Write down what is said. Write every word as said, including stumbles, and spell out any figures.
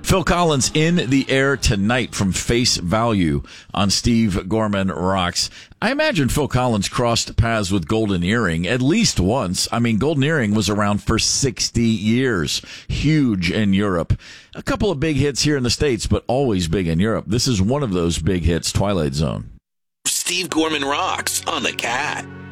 Phil Collins in the air tonight from Face Value on Steve Gorman Rocks. I imagine Phil Collins crossed paths with Golden Earring at least once. I mean, Golden Earring was around for sixty years. Huge in Europe. A couple of big hits here in the States, but always big in Europe. This is one of those big hits, Twilight Zone. Steve Gorman Rocks on the Cat.